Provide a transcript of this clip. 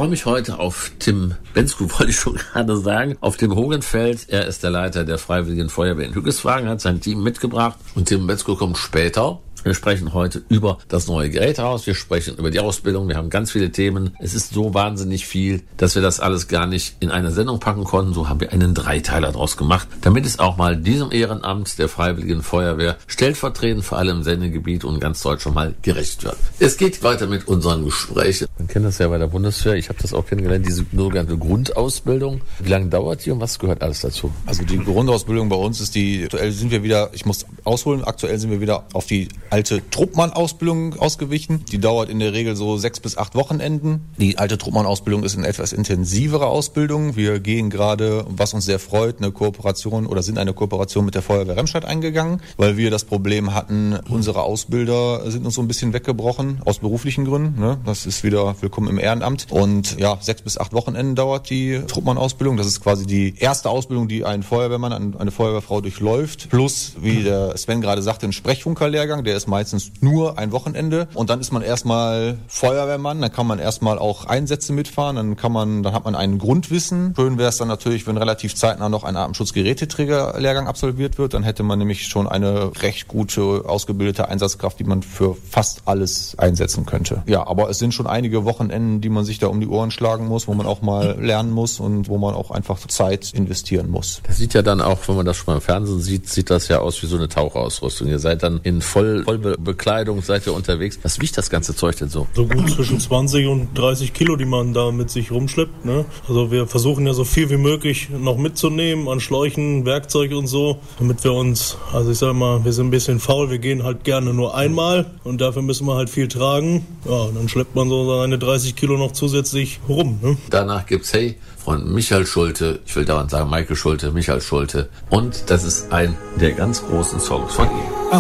freue mich heute auf Tim Bensko, wollte ich schon gerade sagen, auf Tim Hogenfeld. Er ist der Leiter der Freiwilligen Feuerwehr in Hüggelswagen, hat sein Team mitgebracht und Tim Bensko kommt später. Wir sprechen heute über das neue Gerätehaus, wir sprechen über die Ausbildung, wir haben ganz viele Themen. Es ist so wahnsinnig viel, dass wir das alles gar nicht in eine Sendung packen konnten. So haben wir einen Dreiteiler draus gemacht, damit es auch mal diesem Ehrenamt der Freiwilligen Feuerwehr stellvertretend für alle im Sendegebiet und ganz Deutschland mal gerecht wird. Es geht weiter mit unseren Gesprächen. Man kennt das ja bei der Bundeswehr, ich habe das auch kennengelernt, diese sogenannte Grundausbildung. Wie lange dauert die und was gehört alles dazu? Also die Grundausbildung bei uns ist aktuell sind wir wieder auf die alte Truppmann-Ausbildung ausgewichen. Die dauert in der Regel so 6 bis 8 Wochenenden. Die alte Truppmann-Ausbildung ist eine etwas intensivere Ausbildung. Wir gehen gerade, was uns sehr freut, eine Kooperation mit der Feuerwehr Remscheid eingegangen, weil wir das Problem hatten, unsere Ausbilder sind uns so ein bisschen weggebrochen, aus beruflichen Gründen. Ne? Das ist wieder willkommen im Ehrenamt. Und 6 bis 8 Wochenenden dauert die Truppmann-Ausbildung. Das ist quasi die erste Ausbildung, die ein Feuerwehrmann, eine Feuerwehrfrau durchläuft. Plus, wie der Sven gerade sagte, ein Sprechfunkerlehrgang, der ist meistens nur ein Wochenende und dann ist man erstmal Feuerwehrmann, dann kann man erstmal auch Einsätze mitfahren, dann hat man ein Grundwissen. Schön wäre es dann natürlich, wenn relativ zeitnah noch ein Atemschutzgeräteträgerlehrgang absolviert wird, dann hätte man nämlich schon eine recht gute, ausgebildete Einsatzkraft, die man für fast alles einsetzen könnte. Ja, aber es sind schon einige Wochenenden, die man sich da um die Ohren schlagen muss, wo man auch mal lernen muss und wo man auch einfach Zeit investieren muss. Das sieht ja dann auch, wenn man das schon mal im Fernsehen sieht das ja aus wie so eine Tauchausrüstung. Ihr seid dann in Vollbekleidung, seid ihr unterwegs. Was wiegt das ganze Zeug denn so? So gut zwischen 20 und 30 Kilo, die man da mit sich rumschleppt. Ne? Also wir versuchen ja so viel wie möglich noch mitzunehmen an Schläuchen, Werkzeug und so, damit wir uns, also ich sag mal, wir sind ein bisschen faul, wir gehen halt gerne nur einmal und dafür müssen wir halt viel tragen. Ja, dann schleppt man so seine 30 Kilo noch zusätzlich rum. Ne? Danach gibt's Freund Michael Schulte, ich will dauernd sagen Michael Schulte, Michael Schulte und das ist ein der ganz großen Songs von ihm.